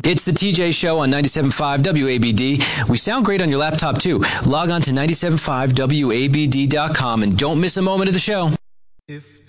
It's the TJ Show on 97.5 WABD. We sound great on your laptop, too. Log on to 97.5WABD.com and don't miss a moment of the show.